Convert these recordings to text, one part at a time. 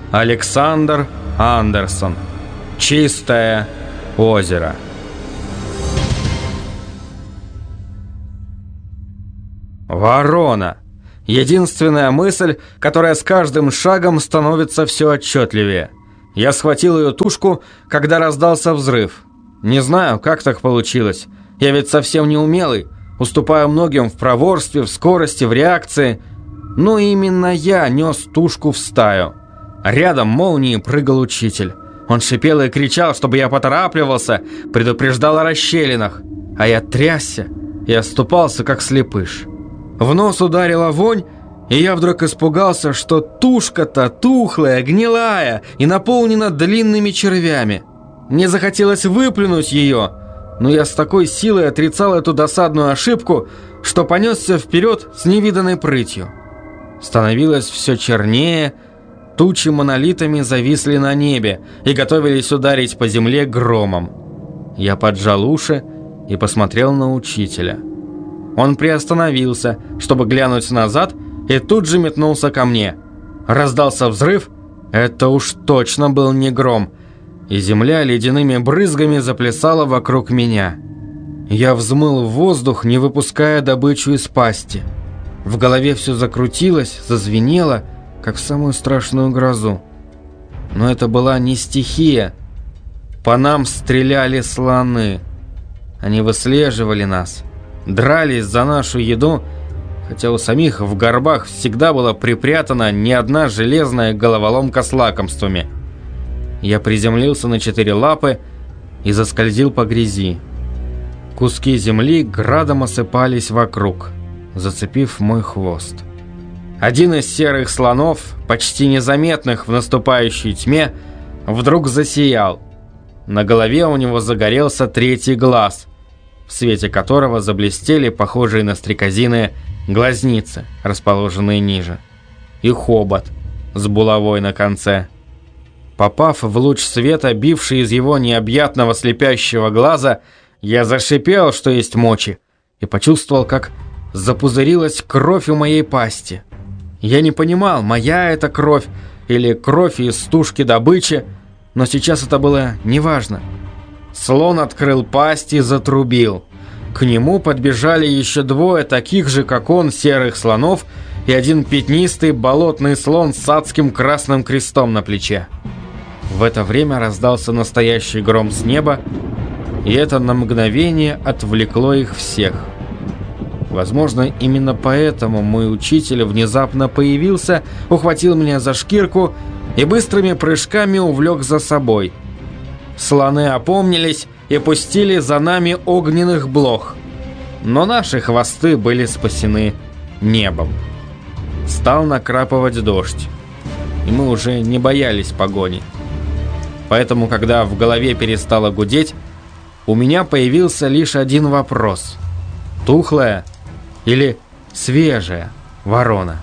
Александр Андерсон. Чистое озеро. Ворона. Единственная мысль, которая с каждым шагом становится все отчетливее. Я схватил ее тушку, когда раздался взрыв. Не знаю, как так получилось. Я ведь совсем не умелый, уступаю многим в проворстве, в скорости, в реакции. Но именно я нес тушку в стаю. Рядом молнией прыгал учитель. Он шипел и кричал, чтобы я поторапливался, предупреждал о расщелинах. А я трясся и оступался, как слепыш. В нос ударила вонь, и я вдруг испугался, что тушка-то тухлая, гнилая и наполнена длинными червями. Мне захотелось выплюнуть ее, но я с такой силой отрицал эту досадную ошибку, что понесся вперед с невиданной прытью. Становилось все чернее, тучи монолитами зависли на небе и готовились ударить по земле громом. Я поджал уши и посмотрел на учителя. Он приостановился, чтобы глянуть назад, и тут же метнулся ко мне. Раздался взрыв, это уж точно был не гром, и земля ледяными брызгами заплясала вокруг меня. Я взмыл в воздух, не выпуская добычу из пасти. В голове все закрутилось, зазвенело, как в самую страшную грозу. Но это была не стихия. По нам стреляли слоны. Они выслеживали нас, дрались за нашу еду, хотя у самих в горбах всегда была припрятана не одна железная головоломка с лакомствами. Я приземлился на 4 лапы и заскользил по грязи. Куски земли градом осыпались вокруг, зацепив мой хвост. Один из серых слонов, почти незаметных в наступающей тьме, вдруг засиял. На голове у него загорелся 3-й глаз, в свете которого заблестели похожие на стрекозины глазницы, расположенные ниже, и хобот с булавой на конце. Попав в луч света, бивший из его необъятного слепящего глаза, я зашипел, что есть мочи, и почувствовал, как запузырилась кровь у моей пасти. Я не понимал, моя это кровь или кровь из тушки добычи, но сейчас это было неважно. Слон открыл пасть и затрубил. К нему подбежали еще 2 таких же, как он, серых слонов и один пятнистый болотный слон с адским красным крестом на плече. В это время раздался настоящий гром с неба, и это на мгновение отвлекло их всех. Возможно, именно поэтому мой учитель внезапно появился, ухватил меня за шкирку и быстрыми прыжками увлек за собой. Слоны опомнились и пустили за нами огненных блох, но наши хвосты были спасены небом. Стал накрапывать дождь, и мы уже не боялись погони. Поэтому, когда в голове перестало гудеть, у меня появился лишь один вопрос: тухлая или свежая ворона?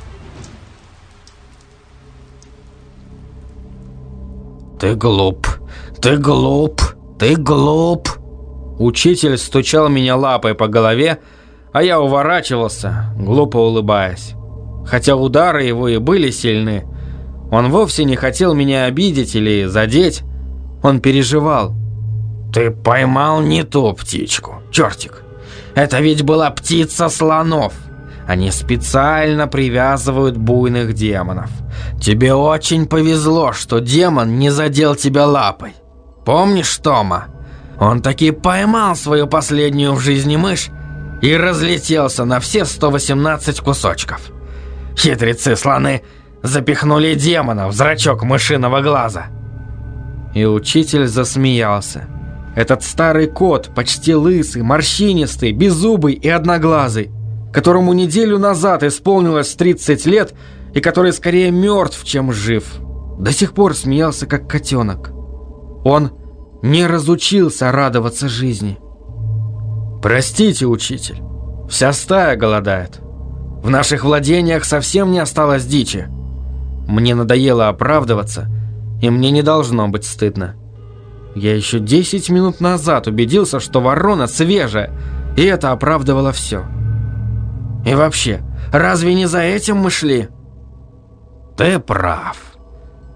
«Ты глуп, ты глуп, ты глуп!» Учитель стучал меня лапой по голове, а я уворачивался, глупо улыбаясь. Хотя удары его и были сильны, он вовсе не хотел меня обидеть или задеть. Он переживал. «Ты поймал не ту птичку, чертик. Это ведь была птица слонов. Они специально привязывают буйных демонов. Тебе очень повезло, что демон не задел тебя лапой. Помнишь Тома? Он таки поймал свою последнюю в жизни мышь и разлетелся на все 118 кусочков. Хитрецы-слоны запихнули демона в зрачок мышиного глаза». И учитель засмеялся. Этот старый кот, почти лысый, морщинистый, беззубый и одноглазый, которому неделю назад исполнилось 30 лет и который скорее мертв, чем жив, до сих пор смеялся, как котенок. Он не разучился радоваться жизни. «Простите, учитель, вся стая голодает. В наших владениях совсем не осталось дичи. Мне надоело оправдываться, и мне не должно быть стыдно. Я еще 10 минут назад убедился, что ворона свежая, и это оправдывало все. И вообще, разве не за этим мы шли?» «Ты прав.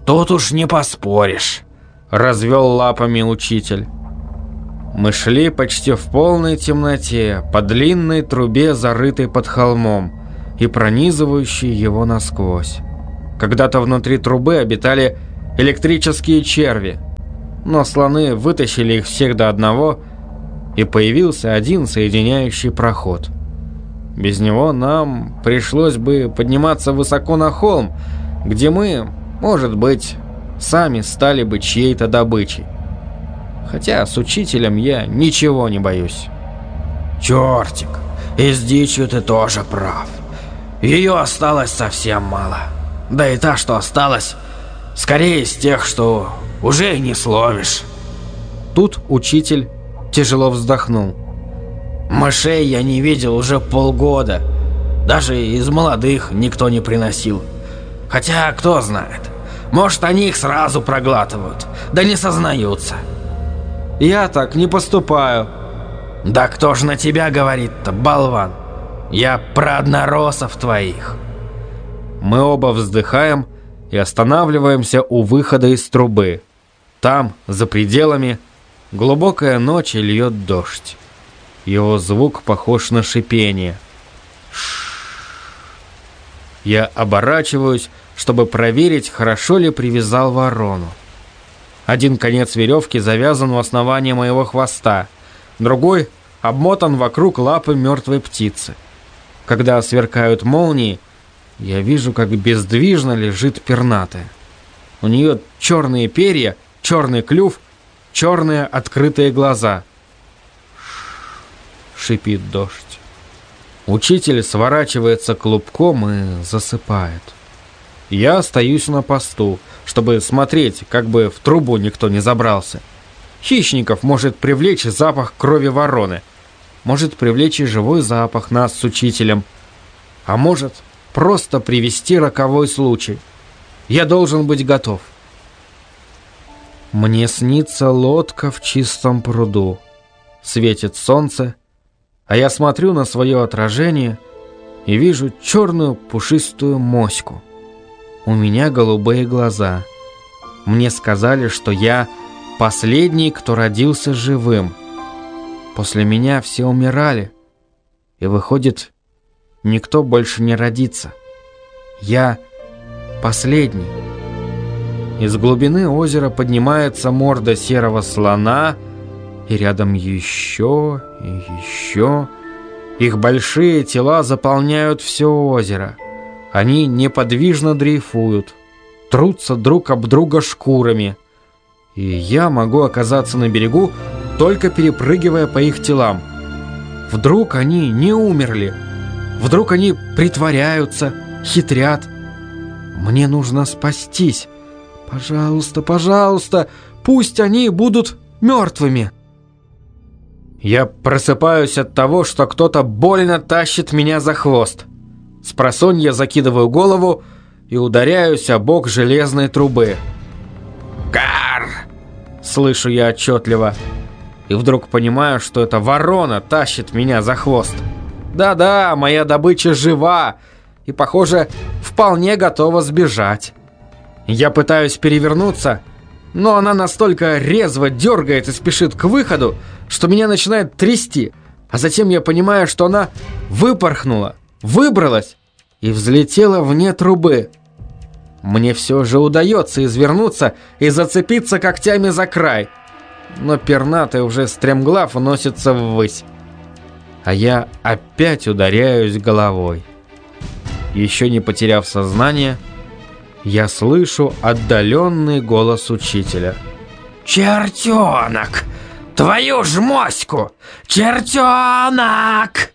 «Тут уж не поспоришь», — развел лапами учитель. Мы шли почти в полной темноте по длинной трубе, зарытой под холмом и пронизывающей его насквозь. Когда-то внутри трубы обитали электрические черви, но слоны вытащили их всех до одного, и появился один соединяющий проход. Без него нам пришлось бы подниматься высоко на холм, где мы, может быть, сами стали бы чьей-то добычей. Хотя с учителем я ничего не боюсь. «Чертик, и с дичью ты тоже прав. Ее осталось совсем мало. Да и та, что осталась, скорее из тех, что уже и не словишь». Тут учитель тяжело вздохнул. «Мышей я не видел уже полгода. Даже из молодых никто не приносил. Хотя, кто знает, может, они их сразу проглатывают, да не сознаются». «Я так не поступаю». «Да кто ж на тебя говорит-то, болван? Я про одноросов твоих». Мы оба вздыхаем и останавливаемся у выхода из трубы. Там, за пределами, глубокая ночь и льет дождь. Его звук похож на шипение. Я оборачиваюсь, чтобы проверить, хорошо ли привязал ворону. Один конец веревки завязан у основания моего хвоста, другой обмотан вокруг лапы мертвой птицы. Когда сверкают молнии, я вижу, как бездвижно лежит пернатая. У нее черные перья, черный клюв, черные открытые глаза. Шипит дождь. Учитель сворачивается клубком и засыпает. Я остаюсь на посту, чтобы смотреть, как бы в трубу никто не забрался. Хищников может привлечь запах крови вороны, может привлечь и живой запах нас с учителем, а может просто привести роковой случай. Я должен быть готов. Мне снится лодка в чистом пруду. Светит солнце, а я смотрю на свое отражение и вижу черную пушистую моську. У меня голубые глаза. Мне сказали, что я последний, кто родился живым. После меня все умирали, и выходит, никто больше не родится. Я последний. Из глубины озера поднимается морда серого слона, и рядом еще и еще. Их большие тела заполняют все озеро. Они неподвижно дрейфуют, трутся друг об друга шкурами. И я могу оказаться на берегу, только перепрыгивая по их телам. Вдруг они не умерли, вдруг они притворяются, хитрят. Мне нужно спастись. Пожалуйста, пожалуйста, пусть они будут мертвыми. Я просыпаюсь от того, что кто-то больно тащит меня за хвост. Спросонья закидываю голову и ударяюсь о бок железной трубы. «Кар!» — слышу я отчетливо. И вдруг понимаю, что эта ворона тащит меня за хвост. Да-да, моя добыча жива и, похоже, вполне готова сбежать. Я пытаюсь перевернуться, но она настолько резво дергает и спешит к выходу, что меня начинает трясти. А затем я понимаю, что она выпорхнула, выбралась и взлетела вне трубы. Мне все же удается извернуться и зацепиться когтями за край. Но пернатый уже стремглав уносится ввысь. А я опять ударяюсь головой. Еще не потеряв сознание, я слышу отдаленный голос учителя. «Чертенок! Твою ж моську! Чертенок!»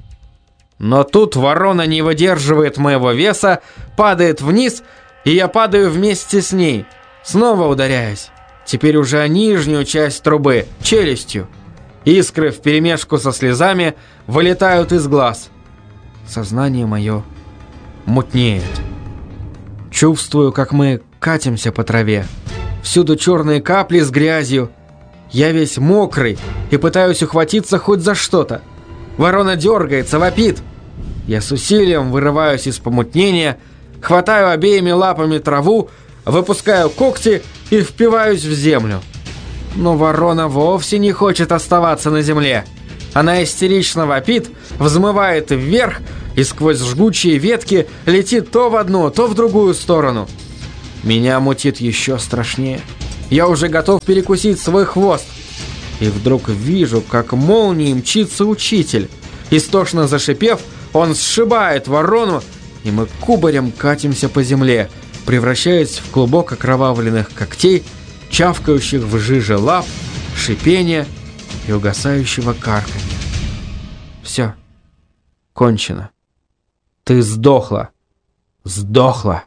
Но тут ворона не выдерживает моего веса, падает вниз, и я падаю вместе с ней, снова ударяясь. Теперь уже о нижнюю часть трубы, челюстью. Искры вперемешку со слезами вылетают из глаз. Сознание мое мутнеет. Чувствую, как мы катимся по траве. Всюду черные капли с грязью. Я весь мокрый и пытаюсь ухватиться хоть за что-то. Ворона дергается, вопит. Я с усилием вырываюсь из помутнения, хватаю обеими лапами траву, выпускаю когти и впиваюсь в землю. Но ворона вовсе не хочет оставаться на земле. Она истерично вопит, взмывает вверх и сквозь жгучие ветки летит то в одну, то в другую сторону. Меня мутит еще страшнее. Я уже готов перекусить свой хвост. И вдруг вижу, как молнией мчится учитель. Истошно зашипев, он сшибает ворону, и мы кубарем катимся по земле, превращаясь в клубок окровавленных когтей, чавкающих в жиже лап, шипения и угасающего карканья. Все. Кончено. Ты сдохла. Сдохла.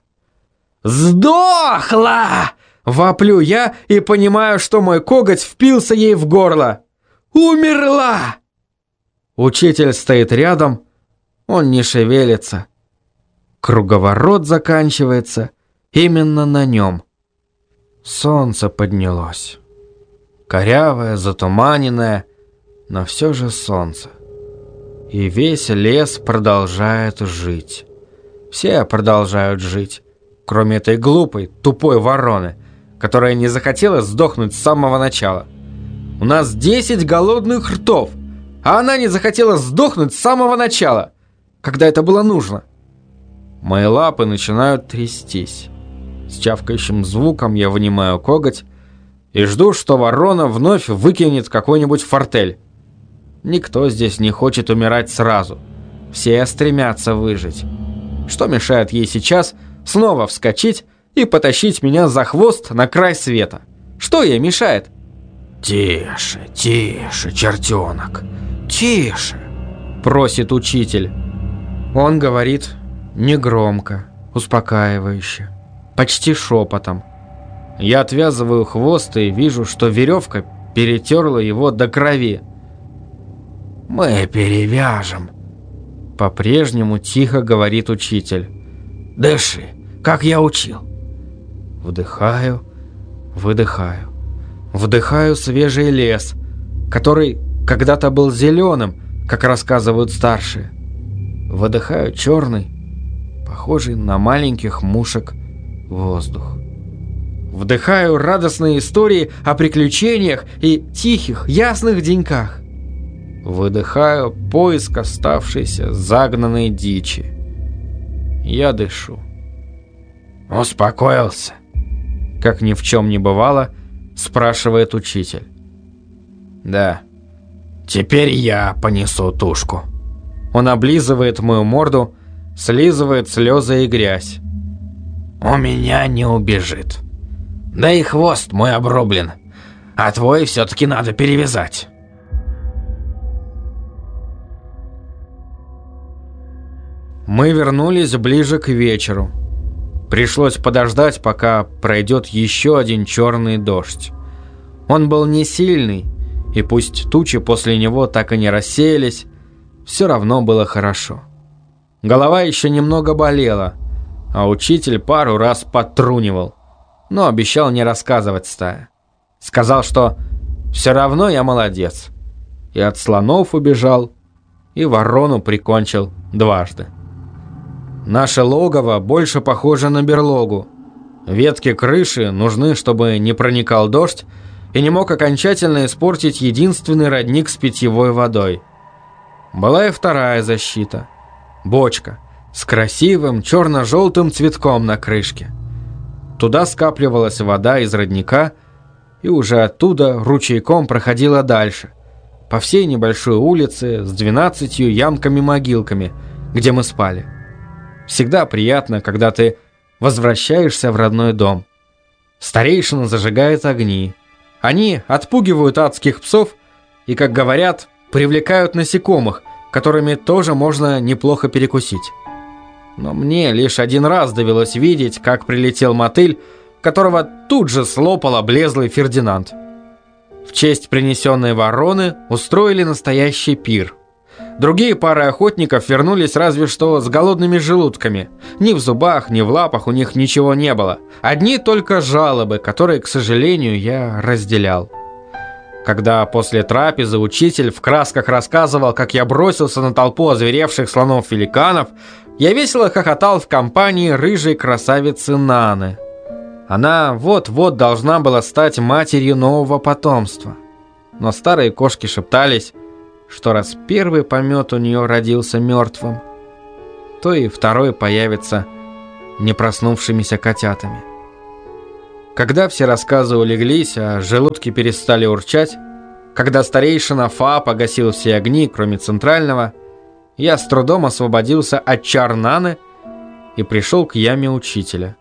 Сдохла! Воплю я и понимаю, что мой коготь впился ей в горло. Умерла! Учитель стоит рядом. Он не шевелится. Круговорот заканчивается именно на нем. Солнце поднялось. Корявое, затуманенное, но все же солнце. И весь лес продолжает жить. Все продолжают жить, кроме этой глупой, тупой вороны, которая не захотела сдохнуть с самого начала. У нас 10 голодных ртов, а она не захотела сдохнуть с самого начала, когда это было нужно. Мои лапы начинают трястись. С чавкающим звуком я вынимаю коготь и жду, что ворона вновь выкинет какой-нибудь фортель. Никто здесь не хочет умирать сразу. Все стремятся выжить. Что мешает ей сейчас снова вскочить и потащить меня за хвост на край света? Что ей мешает? «Тише, тише, чертенок, тише!» просит учитель. Он говорит негромко, успокаивающе, почти шепотом. Я отвязываю хвост и вижу, что веревка перетерла его до крови. «Мы перевяжем», — по-прежнему тихо говорит учитель. «Дыши, как я учил». Вдыхаю, выдыхаю. Вдыхаю свежий лес, который когда-то был зеленым, как рассказывают старшие. Выдыхаю черный, похожий на маленьких мушек, воздух. Вдыхаю радостные истории о приключениях и тихих, ясных деньках. Выдыхаю поиск оставшейся загнанной дичи. Я дышу. «Успокоился?» Как ни в чем не бывало, спрашивает учитель. «Да. Теперь я понесу тушку». Он облизывает мою морду, слизывает слезы и грязь. «У меня не убежит. Да и хвост мой обрублен, а твой все-таки надо перевязать». Мы вернулись ближе к вечеру. Пришлось подождать, пока пройдет еще один черный дождь. Он был не сильный, и пусть тучи после него так и не рассеялись, все равно было хорошо. Голова еще немного болела, а учитель пару раз подтрунивал, но обещал не рассказывать стае. Сказал, что все равно я молодец. И от слонов убежал, и ворону прикончил дважды. Наше логово больше похоже на берлогу. Ветки крыши нужны, чтобы не проникал дождь и не мог окончательно испортить единственный родник с питьевой водой. Была и вторая защита. Бочка с красивым черно-желтым цветком на крышке. Туда скапливалась вода из родника и уже оттуда ручейком проходила дальше, по всей небольшой улице с 12 ямками-могилками, где мы спали. Всегда приятно, когда ты возвращаешься в родной дом. Старейшина зажигает огни. Они отпугивают адских псов и, как говорят, привлекают насекомых, которыми тоже можно неплохо перекусить. Но мне лишь один раз довелось видеть, как прилетел мотыль, которого тут же слопал облезлый Фердинанд. В честь принесенной вороны устроили настоящий пир. Другие пары охотников вернулись разве что с голодными желудками. Ни в зубах, ни в лапах у них ничего не было. Одни только жалобы, которые, к сожалению, я разделял. Когда после трапезы учитель в красках рассказывал, как я бросился на толпу озверевших слонов-великанов, я весело хохотал в компании рыжей красавицы Наны. Она вот-вот должна была стать матерью нового потомства. Но старые кошки шептались, что раз первый помет у нее родился мертвым, то и второй появится не проснувшимися котятами. Когда все рассказы улеглись, а желудки перестали урчать, когда старейшина Фа погасил все огни, кроме центрального, я с трудом освободился от чар Наны и пришел к яме учителя.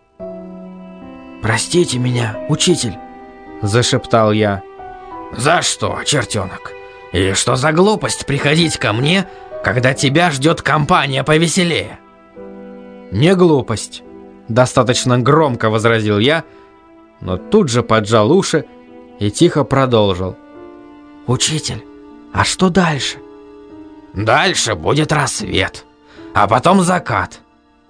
«Простите меня, учитель», — зашептал я. «За что, чертенок? И что за глупость приходить ко мне, когда тебя ждет компания повеселее?» «Не глупость», — достаточно громко возразил я, но тут же поджал уши и тихо продолжил. «Учитель, а что дальше?» «Дальше будет рассвет, а потом закат».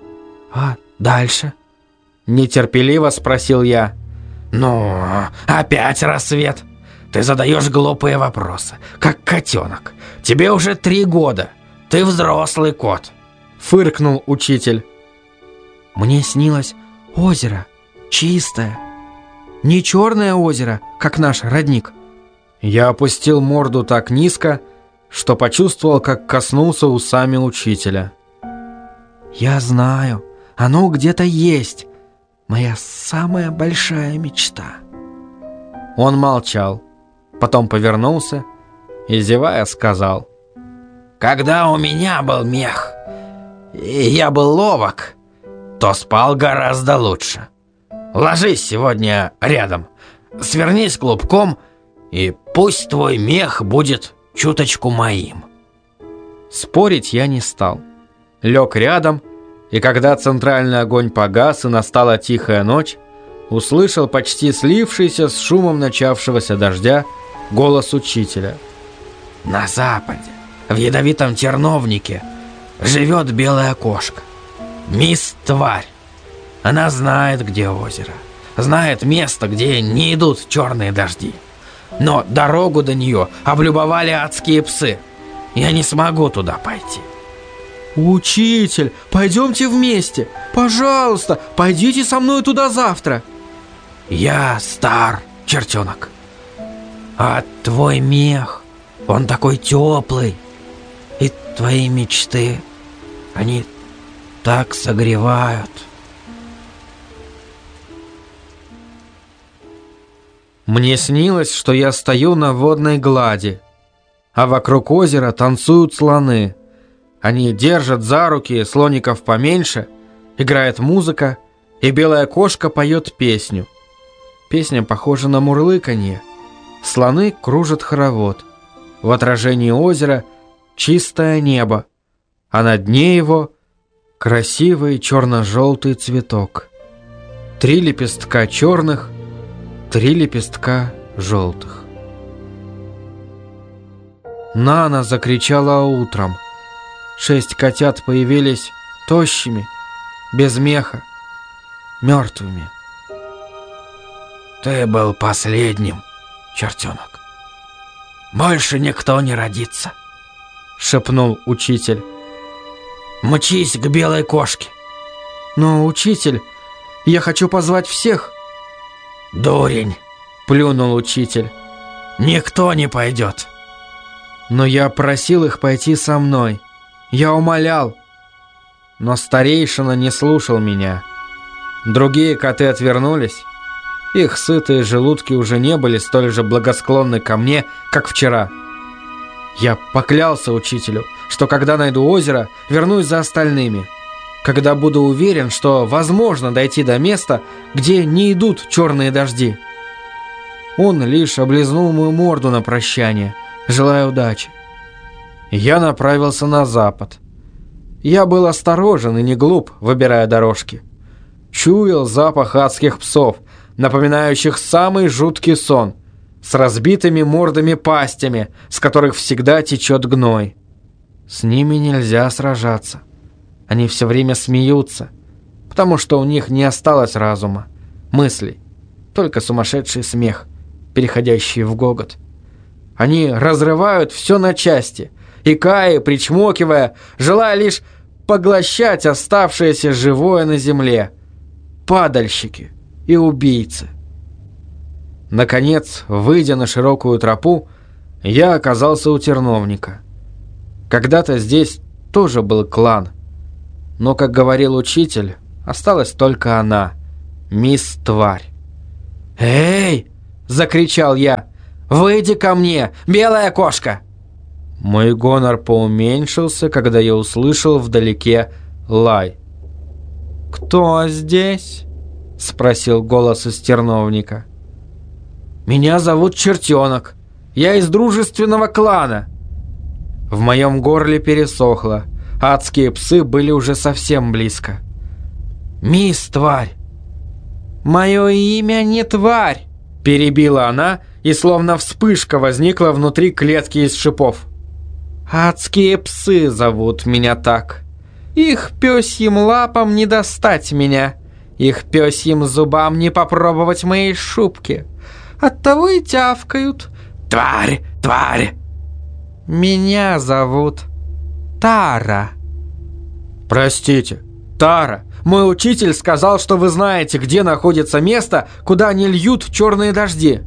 «А дальше?» — нетерпеливо спросил я. «Ну, опять рассвет. Ты задаешь глупые вопросы, как котенок. Тебе уже 3 года. Ты взрослый кот», — фыркнул учитель. «Мне снилось озеро, чистое. Не черное озеро, как наш родник». Я опустил морду так низко, что почувствовал, как коснулся усами учителя. «Я знаю, оно где-то есть. Моя самая большая мечта». Он молчал, потом повернулся и, зевая, сказал: «Когда у меня был мех, и я был ловок, то спал гораздо лучше. Ложись сегодня рядом, свернись клубком, и пусть твой мех будет чуточку моим». Спорить я не стал. Лег рядом, и когда центральный огонь погас и настала тихая ночь, услышал почти слившийся с шумом начавшегося дождя голос учителя. «На западе, в ядовитом терновнике, живет белая кошка. Мисс Тварь. Она знает, где озеро, знает место, где не идут черные дожди. Но дорогу до нее облюбовали адские псы. Я не смогу туда пойти». «Учитель, пойдемте вместе. Пожалуйста, пойдите со мной туда завтра». «Я стар, чертенок. А твой мех, он такой теплый. И твои мечты, они так согревают». Мне снилось, что я стою на водной глади, а вокруг озера танцуют слоны. Они держат за руки слоников поменьше, играет музыка, и белая кошка поет песню. Песня похожа на мурлыканье. Слоны кружат хоровод. В отражении озера чистое небо, а на дне его красивый черно-желтый цветок. 3 лепестка черных, 3 лепестка желтых. Нана закричала утром. 6 котят появились тощими, без меха, мертвыми. «Ты был последним, чертенок. Больше никто не родится», — шепнул учитель. «Мчись к белой кошке». «Но, учитель, я хочу позвать всех». «Дурень», — плюнул учитель. «Никто не пойдет». Но я просил их пойти со мной. Я умолял. Но старейшина не слушал меня. Другие коты отвернулись. Их сытые желудки уже не были столь же благосклонны ко мне, как вчера. Я поклялся учителю, что когда найду озеро, вернусь за остальными. Когда буду уверен, что возможно дойти до места, где не идут черные дожди. Он лишь облизнул мою морду на прощание, желая удачи. Я направился на запад. Я был осторожен и не глуп, выбирая дорожки. Чуял запах адских псов, напоминающих самый жуткий сон, с разбитыми мордами пастями, с которых всегда течет гной. С ними нельзя сражаться. Они все время смеются, потому что у них не осталось разума, мыслей, только сумасшедший смех, переходящий в гогот. Они разрывают все на части, икая, причмокивая, желая лишь поглощать оставшееся живое на земле. Падальщики, и убийцы. Наконец, выйдя на широкую тропу, я оказался у терновника. Когда-то здесь тоже был клан, но, как говорил учитель, осталась только она, мисс Тварь. «Эй!» – закричал я. «Выйди ко мне, белая кошка!» Мой гонор поуменьшился, когда я услышал вдалеке лай. «Кто здесь?» – спросил голос из терновника. «Меня зовут Чертенок. Я из дружественного клана». В моем горле пересохло. Адские псы были уже совсем близко. «Мисс Тварь!» «Мое имя не Тварь!» – перебила она, и словно вспышка возникла внутри клетки из шипов. «Адские псы зовут меня так. Их пёсьим лапам не достать меня. Их пёсьим зубам не попробовать моей шубки. Оттого и тявкают. Тварь! Тварь!» «Меня зовут Тара». «Простите, Тара, мой учитель сказал, что вы знаете, где находится место, куда не льют черные дожди».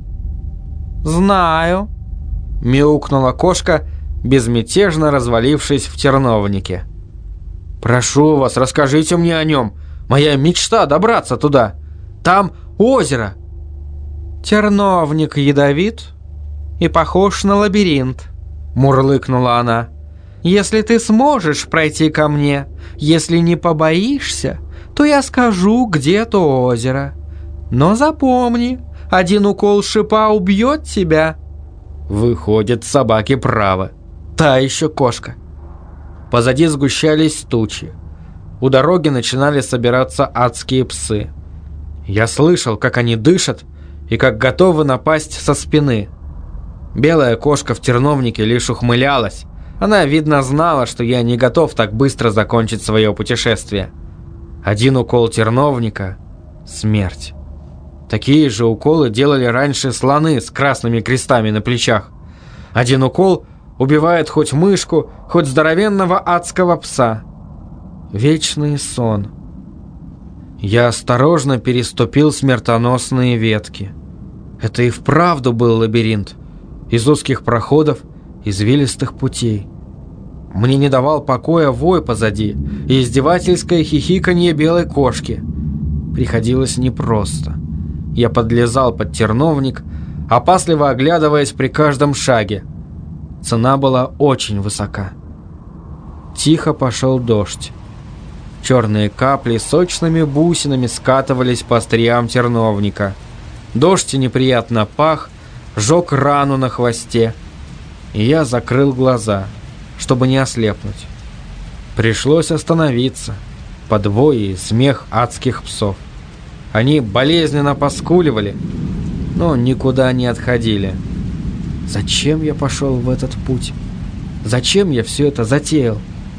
«Знаю», — мяукнула кошка, безмятежно развалившись в терновнике. «Прошу вас, расскажите мне о нем. Моя мечта добраться туда. Там озеро». «Терновник ядовит и похож на лабиринт», — мурлыкнула она. «Если ты сможешь пройти ко мне, если не побоишься, то я скажу, где то озеро. Но запомни, один укол шипа убьет тебя». Выходит, собаки правы. Та еще кошка. Позади сгущались тучи. У дороги начинали собираться адские псы. Я слышал, как они дышат и как готовы напасть со спины. Белая кошка в терновнике лишь ухмылялась. Она, видно, знала, что я не готов так быстро закончить свое путешествие. Один укол терновника – смерть. Такие же уколы делали раньше слоны с красными крестами на плечах. Один укол убивает хоть мышку, хоть здоровенного адского пса. Вечный сон. Я осторожно переступил смертоносные ветки. Это и вправду был лабиринт. Из узких проходов, извилистых путей. Мне не давал покоя вой позади и издевательское хихиканье белой кошки. Приходилось непросто. Я подлезал под терновник, опасливо оглядываясь при каждом шаге. Цена была очень высока. Тихо пошел дождь. Черные капли сочными бусинами скатывались по остриям терновника. Дождь неприятно пах, жег рану на хвосте. И я закрыл глаза, чтобы не ослепнуть. Пришлось остановиться под вой и смех адских псов. Они болезненно поскуливали, но никуда не отходили. Зачем я пошел в этот путь? Зачем я все это затеял?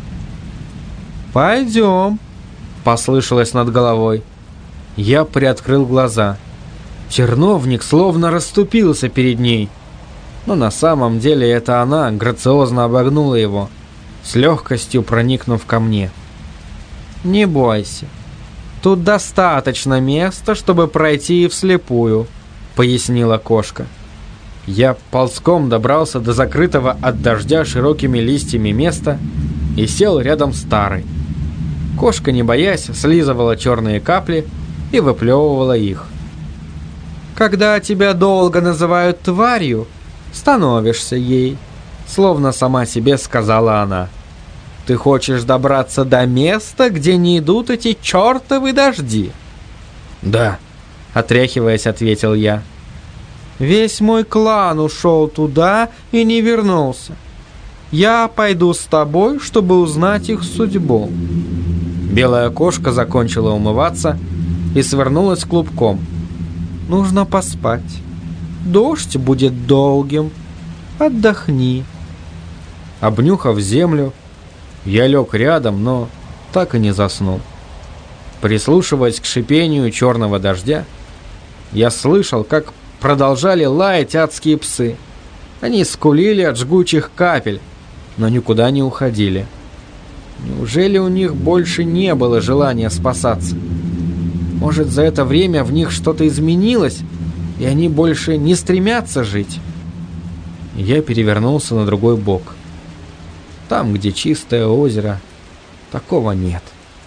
«Пойдем», — послышалось над головой. Я приоткрыл глаза. Терновник словно расступился перед ней. Но на самом деле это она грациозно обогнула его, с легкостью проникнув ко мне. «Не бойся. Тут достаточно места, чтобы пройти и вслепую», — пояснила кошка. Я ползком добрался до закрытого от дождя широкими листьями места и сел рядом с Тарой. Кошка, не боясь, слизывала черные капли и выплевывала их. «Когда тебя долго называют тварью, становишься ей», — словно сама себе сказала она. «Ты хочешь добраться до места, где не идут эти чертовы дожди?» «Да», — отряхиваясь, ответил я. «Весь мой клан ушел туда и не вернулся. Я пойду с тобой, чтобы узнать их судьбу». Белая кошка закончила умываться и свернулась клубком. «Нужно поспать. Дождь будет долгим. Отдохни». Обнюхав землю, я лег рядом, но так и не заснул. Прислушиваясь к шипению черного дождя, я слышал, как продолжали лаять адские псы. Они скулили от жгучих капель, но никуда не уходили. Неужели у них больше не было желания спасаться? Может, за это время в них что-то изменилось, и они больше не стремятся жить? Я перевернулся на другой бок. Там, где чистое озеро, такого нет.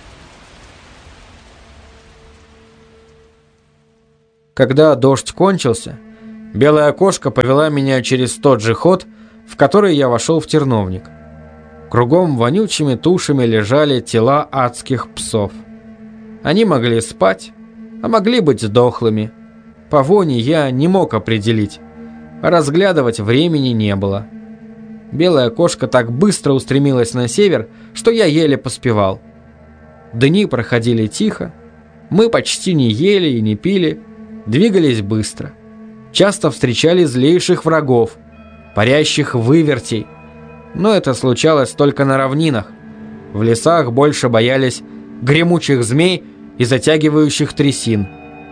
Когда дождь кончился, белая кошка повела меня через тот же ход, в который я вошел в терновник. Кругом вонючими тушами лежали тела адских псов. Они могли спать, а могли быть дохлыми. По воне я не мог определить, а разглядывать времени не было. Белая кошка так быстро устремилась на север, что я еле поспевал. Дни проходили тихо, мы почти не ели и не пили, двигались быстро. Часто встречали злейших врагов, парящих вывертей. Но это случалось только на равнинах. В лесах больше боялись гремучих змей и затягивающих трясин.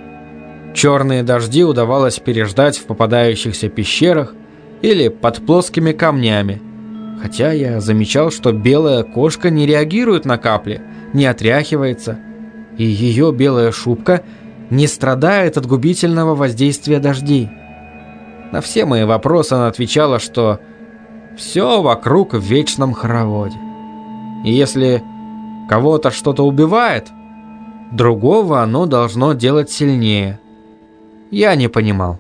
Черные дожди удавалось переждать в попадающихся пещерах или под плоскими камнями. Хотя я замечал, что белая кошка не реагирует на капли, не отряхивается, и ее белая шубка не страдает от губительного воздействия дождей. На все мои вопросы она отвечала, что все вокруг в вечном хороводе. И если кого-то что-то убивает, другого оно должно делать сильнее. Я не понимал.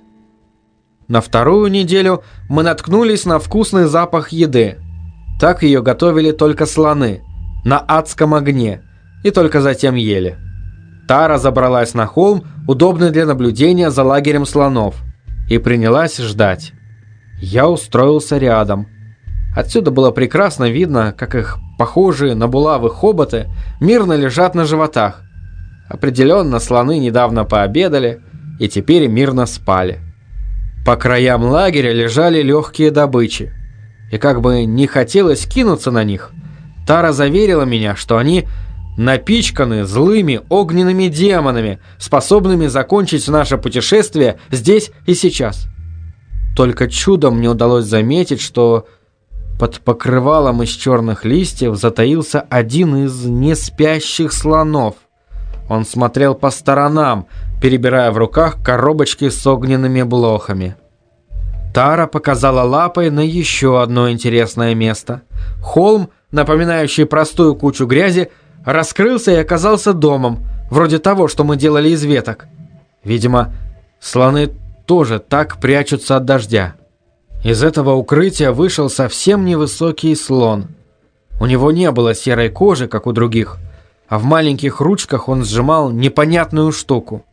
На вторую неделю мы наткнулись на вкусный запах еды. Так ее готовили только слоны, на адском огне, и только затем ели. Тара забралась на холм, удобный для наблюдения за лагерем слонов, и принялась ждать. Я устроился рядом. Отсюда было прекрасно видно, как их похожие на булавы хоботы мирно лежат на животах. Определенно, слоны недавно пообедали и теперь мирно спали. По краям лагеря лежали легкие добычи, и как бы не хотелось кинуться на них, Тара заверила меня, что они напичканы злыми огненными демонами, способными закончить наше путешествие здесь и сейчас. Только чудом мне удалось заметить, что под покрывалом из черных листьев затаился один из неспящих слонов. Он смотрел по сторонам, перебирая в руках коробочки с огненными блохами. Тара показала лапой на еще одно интересное место. Холм, напоминающий простую кучу грязи, раскрылся и оказался домом, вроде того, что мы делали из веток. Видимо, слоны тоже так прячутся от дождя. Из этого укрытия вышел совсем невысокий слон. У него не было серой кожи, как у других, а в маленьких ручках он сжимал непонятную штуку.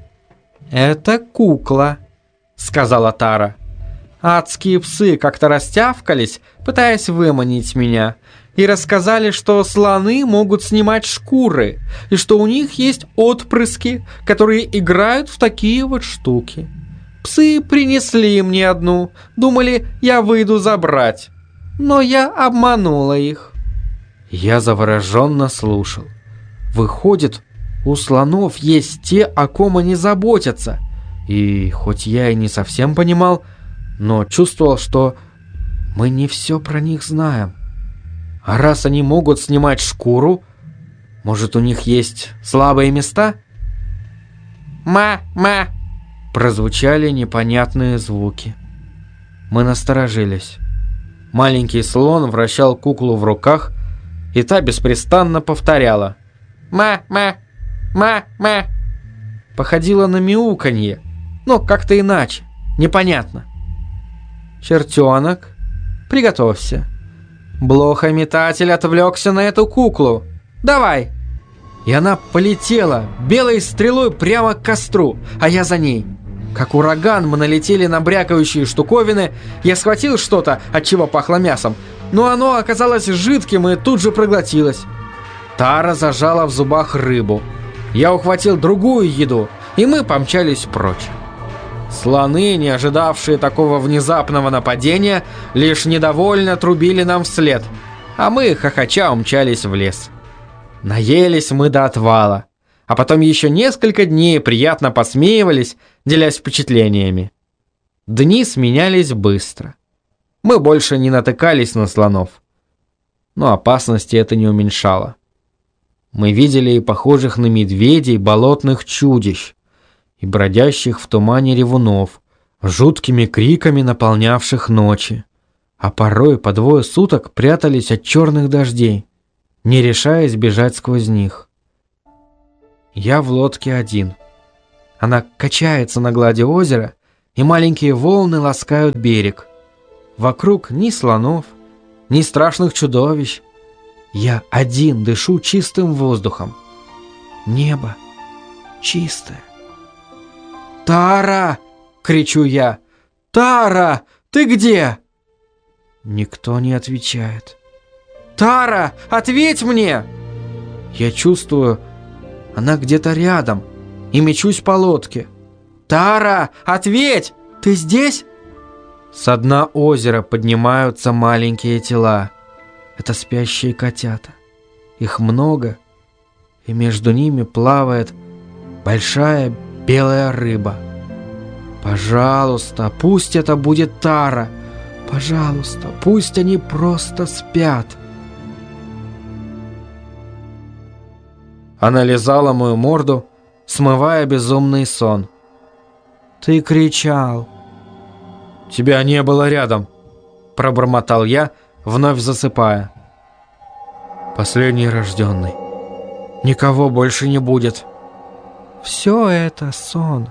«Это кукла», — сказала Тара. «Адские псы как-то растявкались, пытаясь выманить меня, и рассказали, что слоны могут снимать шкуры, и что у них есть отпрыски, которые играют в такие вот штуки. Псы принесли мне одну, думали, я выйду забрать, но я обманула их». Я завороженно слушал. Выходит, у слонов есть те, о ком они заботятся. И хоть я и не совсем понимал, но чувствовал, что мы не все про них знаем. А раз они могут снимать шкуру, может, у них есть слабые места? «Ма-ма!» прозвучали непонятные звуки. Мы насторожились. Маленький слон вращал куклу в руках, и та беспрестанно повторяла «Ма-ма! Ма-ма!» Походило на мяуканье, но как-то иначе, непонятно. «Чертенок, приготовься. Блохометатель отвлекся на эту куклу. Давай!» И она полетела белой стрелой прямо к костру, а я за ней. Как ураган мы налетели на брякающие штуковины. Я схватил что-то, от чего пахло мясом, но оно оказалось жидким и тут же проглотилось. Тара зажала в зубах рыбу. Я ухватил другую еду, и мы помчались прочь. Слоны, не ожидавшие такого внезапного нападения, лишь недовольно трубили нам вслед, а мы, хохоча, умчались в лес. Наелись мы до отвала, а потом еще несколько дней приятно посмеивались, делясь впечатлениями. Дни сменялись быстро. Мы больше не натыкались на слонов, но опасности это не уменьшало. Мы видели и похожих на медведей болотных чудищ, и бродящих в тумане ревунов, жуткими криками наполнявших ночи, а порой по 2 суток прятались от черных дождей, не решаясь бежать сквозь них. Я в лодке один. Она качается на глади озера, и маленькие волны ласкают берег. Вокруг ни слонов, ни страшных чудовищ. Я один дышу чистым воздухом. Небо чистое. «Тара!» — кричу я. «Тара, ты где?» Никто не отвечает. «Тара, ответь мне!» Я чувствую, она где-то рядом, и мечусь по лодке. «Тара, ответь! Ты здесь?» Со дна озера поднимаются маленькие тела. Это спящие котята. Их много, и между ними плавает большая белая рыба. Пожалуйста, пусть это будет Тара. Пожалуйста, пусть они просто спят. Она лизала мою морду, смывая безумный сон. «Ты кричал». «Тебя не было рядом», — пробормотал я, вновь засыпая. «Последний рожденный. Никого больше не будет». «Все это сон».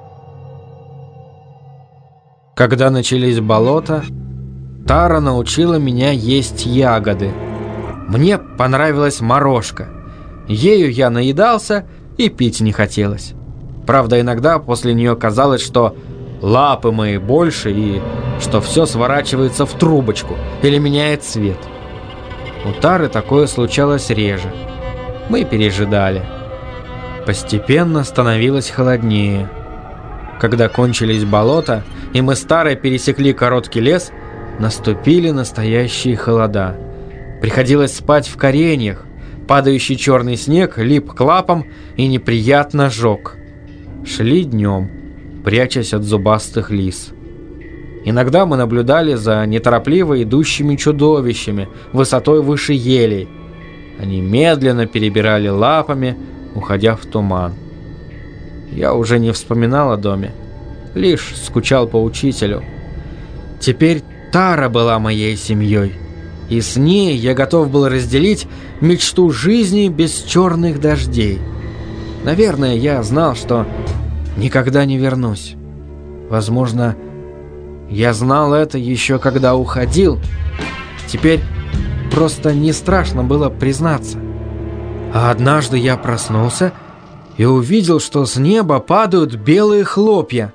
Когда начались болота, Тара научила меня есть ягоды. Мне понравилась морожка. Ею я наедался и пить не хотелось. Правда, иногда после нее казалось, что лапы мои больше и что все сворачивается в трубочку или меняет цвет. У Тары такое случалось реже. Мы пережидали. Постепенно становилось холоднее. Когда кончились болота, и мы с Тарой пересекли короткий лес, наступили настоящие холода. Приходилось спать в кореньях. Падающий черный снег лип к лапам и неприятно жег. Шли днем, прячась от зубастых лис. Иногда мы наблюдали за неторопливо идущими чудовищами высотой выше елей. Они медленно перебирали лапами, уходя в туман. Я уже не вспоминал о доме, лишь скучал по учителю. Теперь Тара была моей семьей, и с ней я готов был разделить мечту жизни без черных дождей. Наверное, я знал, что никогда не вернусь. Возможно, я знал это еще когда уходил. Теперь просто не страшно было признаться. А однажды я проснулся и увидел, что с неба падают белые хлопья.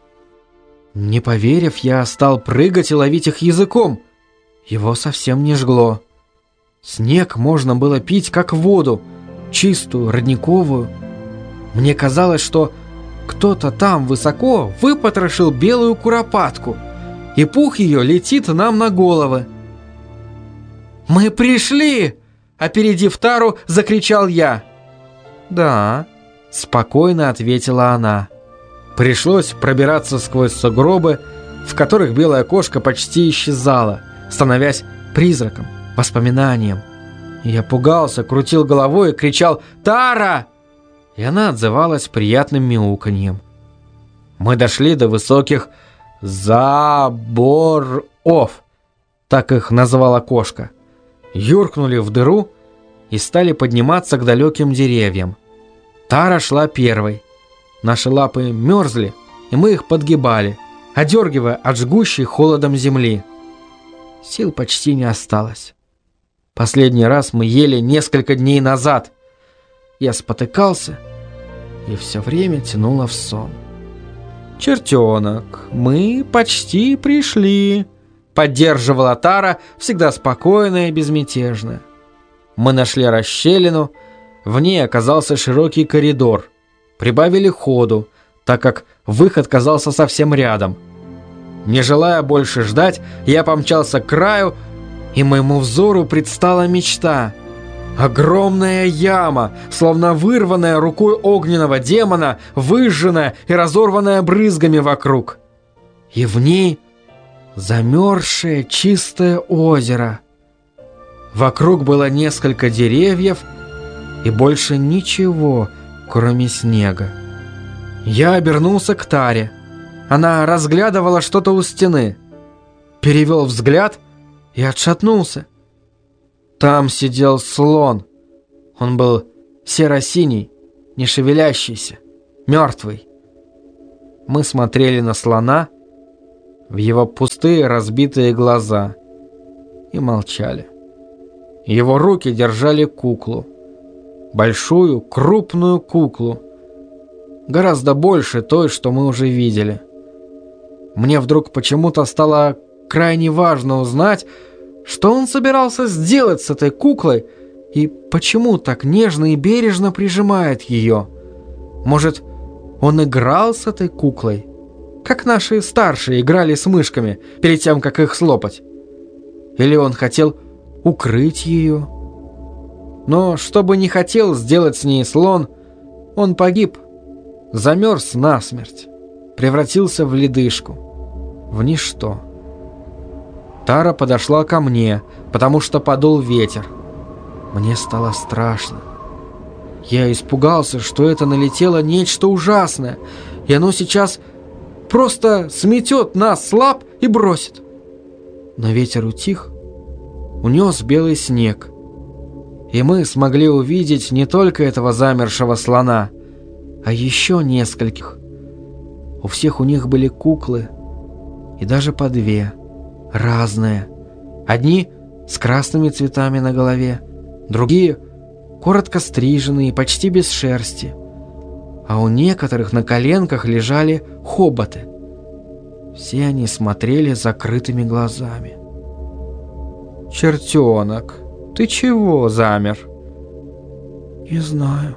Не поверив, я стал прыгать и ловить их языком. Его совсем не жгло. Снег можно было пить как воду, чистую, родниковую. Мне казалось, что кто-то там высоко выпотрошил белую куропатку, и пух ее летит нам на головы. «Мы пришли!» — опередив Тару, закричал я. «Да», — спокойно ответила она. Пришлось пробираться сквозь сугробы, в которых белая кошка почти исчезала, становясь призраком, воспоминанием. Я пугался, крутил головой и кричал «Тара!», и она отзывалась приятным мяуканьем. Мы дошли до высоких заборов, так их назвала кошка, юркнули в дыру и стали подниматься к далеким деревьям. Тара шла первой. Наши лапы мерзли, и мы их подгибали, одергивая от жгущей холодом земли. Сил почти не осталось. Последний раз мы ели несколько дней назад. Я спотыкался и все время тянуло в сон. «Чертенок, мы почти пришли», — поддерживала Тара, всегда спокойная и безмятежная. Мы нашли расщелину, в ней оказался широкий коридор. Прибавили ходу, так как выход казался совсем рядом. Не желая больше ждать, я помчался к краю, и моему взору предстала мечта. Огромная яма, словно вырванная рукой огненного демона, выжженная и разорванная брызгами вокруг. И в ней замерзшее чистое озеро. Вокруг было несколько деревьев и больше ничего, кроме снега. Я обернулся к Таре. Она разглядывала что-то у стены. Перевел взгляд и отшатнулся. Там сидел слон. Он был серо-синий, не шевелящийся, мертвый. Мы смотрели на слона, в его пустые разбитые глаза, и молчали. Его руки держали куклу. Большую, крупную куклу. Гораздо больше той, что мы уже видели. Мне вдруг почему-то стало крайне важно узнать, что он собирался сделать с этой куклой и почему так нежно и бережно прижимает ее. Может, он играл с этой куклой, как наши старшие играли с мышками перед тем, как их слопать? Или он хотел укрыть ее? Но что бы ни хотел сделать с ней слон, он погиб, замерз насмерть, превратился в ледышку, в ничто. Тара подошла ко мне, потому что подул ветер. Мне стало страшно. Я испугался, что это налетело нечто ужасное, и оно сейчас просто сметет нас с лап и бросит. Но ветер утих, унес белый снег, и мы смогли увидеть не только этого замершего слона, а еще нескольких. У всех у них были куклы, и даже по две, разные. Одни с красными цветами на голове, другие коротко стриженные, почти без шерсти. А у некоторых на коленках лежали хоботы. Все они смотрели закрытыми глазами. «Чертенок, ты чего замер?» «Не знаю».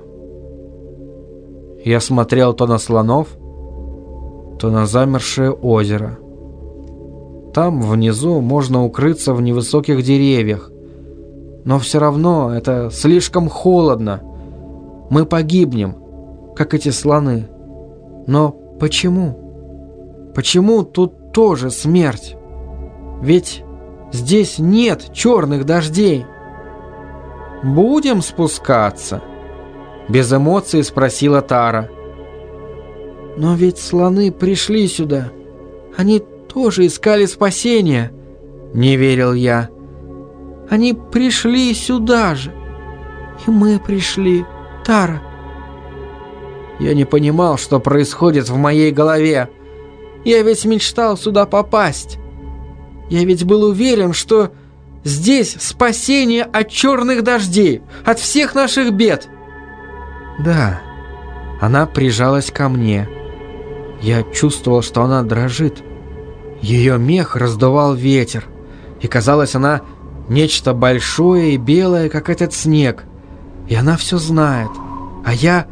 Я смотрел то на слонов, то на замершее озеро. Там внизу можно укрыться в невысоких деревьях, но все равно это слишком холодно. Мы погибнем, как эти слоны. Но почему? Почему тут тоже смерть? Ведь здесь нет черных дождей. «Будем спускаться?» Без эмоций спросила Тара. «Но ведь слоны пришли сюда. Они тоже искали спасения», — не верил я. «Они пришли сюда же. И мы пришли, Тара». Я не понимал, что происходит в моей голове. Я ведь мечтал сюда попасть. Я ведь был уверен, что здесь спасение от черных дождей, от всех наших бед. Да, она прижалась ко мне. Я чувствовал, что она дрожит. Ее мех раздувал ветер, и казалось, она нечто большое и белое, как этот снег. И она все знает. А я...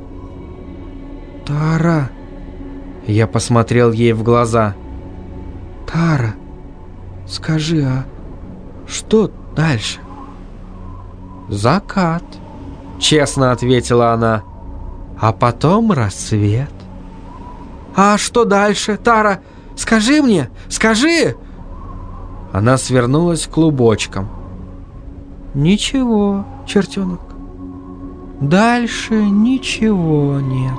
«Тара...» Я посмотрел ей в глаза. «Тара, скажи, а что дальше?» «Закат», — честно ответила она. «А потом рассвет». «А что дальше, Тара? Скажи мне, скажи!» Она свернулась клубочком. «Ничего, чертенок. Дальше ничего нет».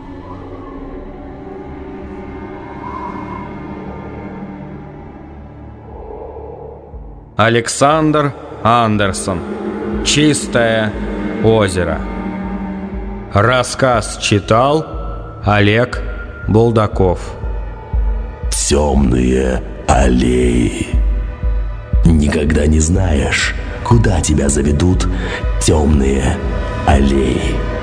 Александр Андерсон. «Чистое озеро». Рассказ читал Олег Булдаков. Темные аллеи. Никогда не знаешь, куда тебя заведут темные аллеи.